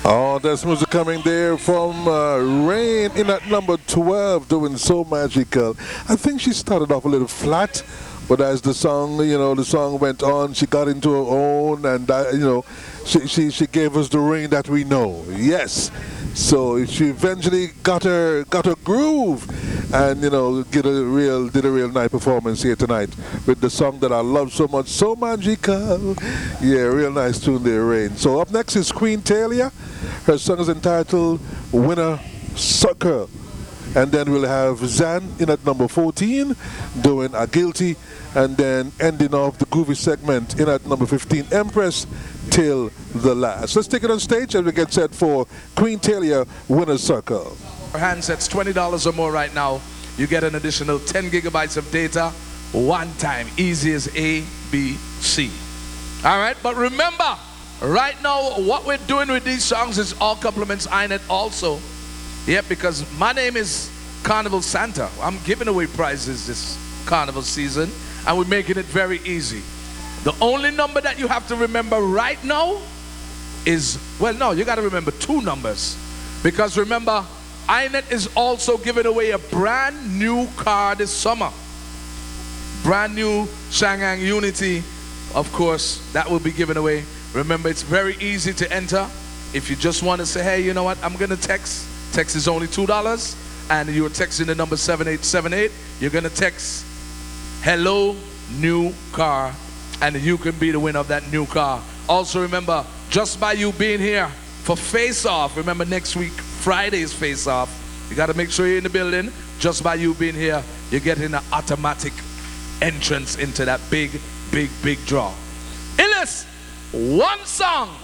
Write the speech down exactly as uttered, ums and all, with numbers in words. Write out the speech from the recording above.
Oh, that's music coming there from uh, Rain in at number twelve, doing So Magical. I think she started off a little flat, but as the song, you know, the song went on, she got into her own, and uh, you know, she, she she gave us the Rain that we know. Yes, so she eventually got her got her groove, and you know, did a real did a real nice performance here tonight with the song that I love so much, So Magical. Yeah, real nice tune there, Rain. So up next is Queen Talia. Her song is entitled Winner Circle. And then we'll have Zan in at number fourteen doing A Guilty. And then ending off the groovy segment in at number fifteen, Empress Till the Last. Let's take it on stage as we get set for Queen Talia Winner Circle. Our handsets twenty dollars or more right now. You get an additional ten gigabytes of data one time. Easy as A, B, C. All right, but remember, right now, what we're doing with these songs is all compliments I net also. Yep, because my name is Carnival Santa. I'm giving away prizes this carnival season, and we're making it very easy. The only number that you have to remember right now is, well, no, you got to remember two numbers. Because remember, I net is also giving away a brand new car this summer. Brand new Shanghai Unity, of course, that will be given away. Remember, it's very easy to enter. If you just want to say, hey, you know what, I'm going to text. Text is only two dollars. And you're texting the number seven eight seven eight. You're going to text, hello, new car. And you can be the winner of that new car. Also remember, just by you being here for Face Off, remember next week, Friday's Face Off. You got to make sure you're in the building. Just by you being here, you're getting an automatic entrance into that big, big, big draw. Illis, one song.